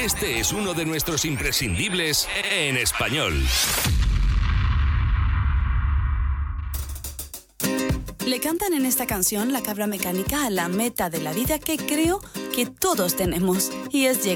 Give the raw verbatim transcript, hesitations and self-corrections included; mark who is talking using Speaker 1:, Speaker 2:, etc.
Speaker 1: Este es uno de nuestros imprescindibles en español.
Speaker 2: Le cantan en esta canción La Cabra Mecánica a la meta de la vida que creo que todos tenemos, y es llegar